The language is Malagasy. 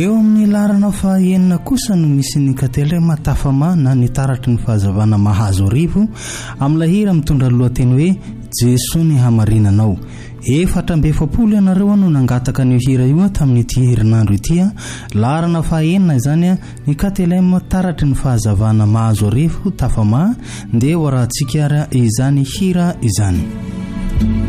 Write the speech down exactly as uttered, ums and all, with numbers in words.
Eo amin'ny larana fahaenina kosa no misy ny katele matafama na ny taratry ny fahazavana mahazo arivo amin'ny lahira mitondra lohateny hoe Jesoa ny hamarinanao. Efatra amby efapolo ianareo no nangataka ny hira io tamin'ity herinandro ity. Larana fahaenina izany ny katele taratry ny fahazavana mahazo arivo tafama ndeha ho arahantsika izany hira izany.